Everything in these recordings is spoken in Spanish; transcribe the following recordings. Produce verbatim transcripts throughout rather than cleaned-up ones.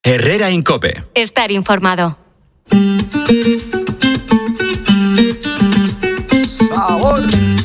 Herrera Incope. Estar informado. ¡Sabor!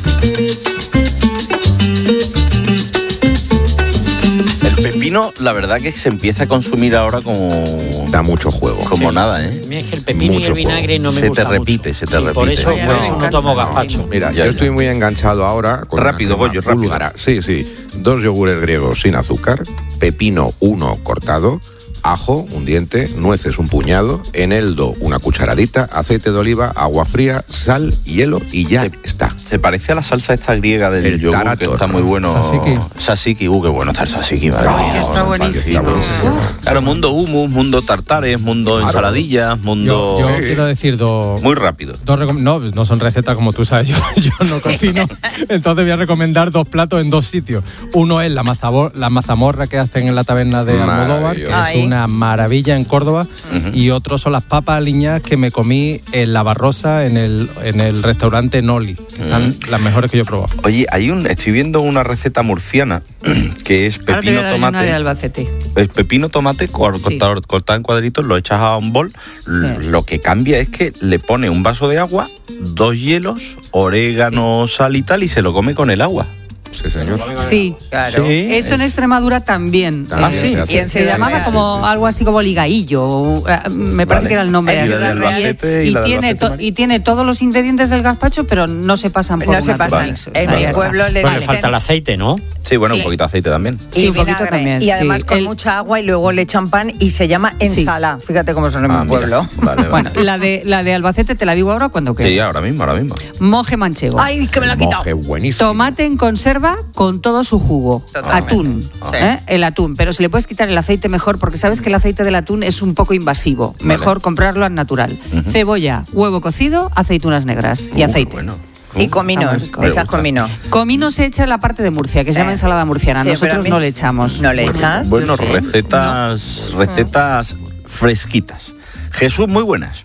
El pepino, la verdad que se empieza a consumir ahora como... Da mucho juego. Como Sí. nada, ¿eh? A mí es que el pepino Mucho y el vinagre juego. no me Se gusta te repite, mucho. se te Sí, repite. Por eso, Ay, por ay, eso ay, no tomo no. gazpacho. Mira, Ya, yo ya. estoy muy enganchado ahora con Rápido, una crema Goyo, rápido. búlgara. Sí, sí. Dos yogures griegos sin azúcar, pepino uno cortado, ajo, un diente, nueces un puñado, eneldo una cucharadita, aceite de oliva, agua fría, sal, hielo y ya Se- está. Se parece a la salsa esta griega del El yogur, que tarator. está muy bueno. Tzatziki. Tzatziki, uh, qué bueno está el tzatziki. Madre No, mía, está el buenísimo. tzatziki. Claro, mundo hummus, mundo tartares, mundo Claro. ensaladillas, mundo... Yo, yo quiero decir dos... Muy rápido. Dos recom- no, no son recetas como tú sabes, yo, yo no cocino, entonces voy a recomendar dos platos en dos sitios. Uno es la, mazabor- la mazamorra que hacen en la taberna de Almodóvar, que Maravilloso. es Ay. una maravilla en Córdoba, Ujú. y otro son las papas aliñadas que me comí en La Barrosa, en el, en el restaurante Noli, que están las mejores que yo he probado. Oye, hay un, estoy viendo una receta murciana que es Ahora te voy pepino a dar yo una de tomate. Albacete. Es pepino tomate cor- Sí. cortado, cortado en cuadritos, lo echas a un bol. L- Sí. Lo que cambia es que le pone un vaso de agua, dos hielos, orégano, sal y tal, y se lo come con el agua. Sí, señor. Sí, Claro. Sí. eso en Extremadura también. También Ah, sí. se hace. Y en- se llamaba como algo así como ligaillo, o, eh, me parece Vale. que era el nombre. Y la de así. Albacete, y y, la de tiene Albacete, to- María. y tiene todos los ingredientes del gazpacho, pero no se pasan por No se una pasan. turis, o En sea, mi ya pueblo está. le Bueno, le dicen- falta el aceite, ¿no? Sí, bueno, Sí. un poquito de aceite también. Sí, y un poquito vinagre. también, Y además sí. con El- mucha agua y luego le echan pan y se llama ensala. Fíjate cómo son en Ah, mi mira. pueblo. Vale, vale. Bueno, la de, la de Albacete te la digo ahora cuando quieras. Sí, ahora mismo, ahora mismo. Moje manchego. Ay, que me la ha quitado. Moje buenísimo. Tomate en conserva con todo su jugo. Totalmente. Atún. Sí. ¿eh? El atún. Pero si le puedes quitar el aceite mejor, porque sabes que el aceite del atún es un poco invasivo. Mejor comprarlo al natural. Cebolla, huevo cocido, aceitunas negras y Uh, aceite. Bueno. Y Está comino, muy rico. le echas Me gusta. comino. Comino se echa en la parte de Murcia, que se Sí. llama ensalada murciana. Sí, pero a Nosotros mí no le echamos. ¿No le echas? Bueno, Yo sí. recetas, recetas fresquitas. Jesús, muy buenas.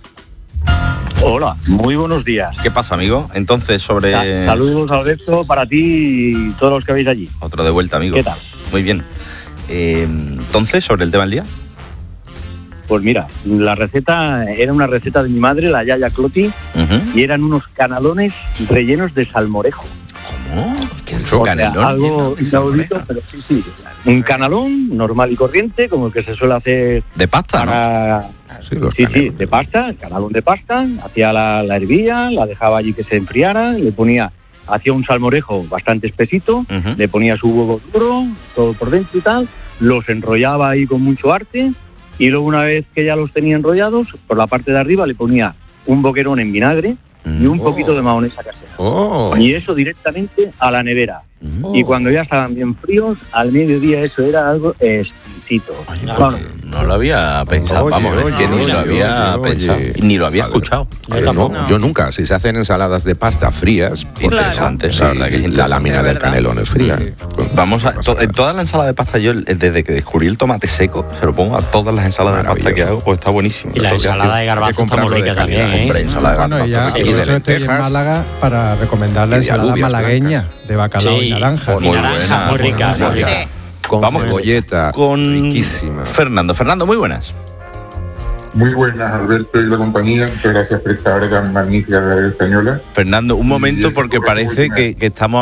Hola, muy buenos días. ¿Qué pasa, amigo? Entonces, sobre... Sa- Saludos, Alberto, para ti y todos los que habéis allí. Otro de vuelta, amigo. ¿Qué tal? Muy bien. Eh, entonces, sobre el tema del día. Pues mira, la receta era una receta de mi madre, la Yaya Cloti, Ujú. y eran unos canalones rellenos de salmorejo. ¿Cómo? O sea, Canelón algo lleno de inaudito, salmorejo. pero sí, sí. Un canalón normal y corriente, como el que se suele hacer De pasta, ¿no? para... Sí, los Sí, sí, canelones. de pasta, canalón de pasta, hacía la, la hervía, la dejaba allí que se enfriara, le ponía, hacía un salmorejo bastante espesito, Ujú. le ponía su huevo duro, todo por dentro y tal, los enrollaba ahí con mucho arte, y luego una vez que ya los tenía enrollados, por la parte de arriba le ponía un boquerón en vinagre y un Oh. poquito de mahonesa casera. Oh. Y eso directamente a la nevera. Mm. Y cuando ya estaban bien fríos, al mediodía eso era algo exquisito. Oye, Vamos, no lo había pensado, Oye, vamos, es oye, que ni oye, lo había oye, pensado, oye. ni lo había A ver. escuchado. Eh, no, yo nunca. Si se hacen ensaladas de pasta frías, pues, Interesante, sí, la verdad que es la interesante. lámina De del verdad. canelón es fría. Pues, Vamos a, no pasa to- en nada. toda la ensalada de pasta, yo desde que descubrí el tomate seco, se lo pongo a todas las ensaladas de pasta que Maravilloso. hago, pues está buenísimo. Y la Lo tengo que ensalada hacer. de garbanzo está muy comprarlo de rica calidad. también, ¿eh? Hombre, ensalada de Bueno, y ya garbanzo. y y de de estoy en lentejas. Málaga para recomendar la Y de ensalada alubias malagueña blancas. de bacalao Sí. y naranja. Muy naranja, muy rica, buena. muy rica. Sí. Con Vamos cebolleta, con riquísima. Fernando. Fernando, muy buenas. Muy buenas, Alberto y la compañía. Muchas gracias por esta hora tan magnífica de la radio española. Fernando, un momento Y- porque parece que, que estamos